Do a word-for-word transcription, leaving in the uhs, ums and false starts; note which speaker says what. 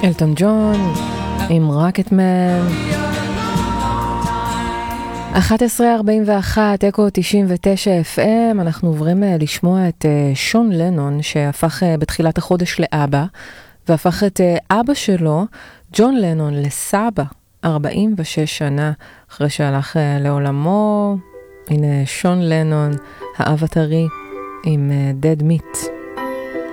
Speaker 1: אלטון ג'ון עם רוקטמן. אחת עשרה ארבעים ואחת, אקו תשעים ותשע אף אם. אנחנו עוברים לשמוע את שון לנון שהפך בתחילת החודש לאבא, והפך את אבא שלו, ג'ון לנון, לסבא, ארבעים ושש שנה אחרי שהלך לעולמו. הנה שון לנון, האב הטרי עם Dead Meat.